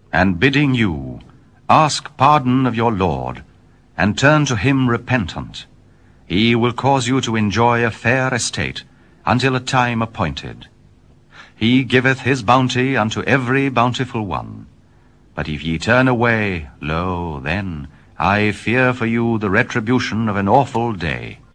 and bidding you, ask pardon of your Lord, and turn to him repentant, he will cause you to enjoy a fair estate until a time appointed. He giveth his bounty unto every bountiful one. But if ye turn away, lo, then I fear for you the retribution of an awful day.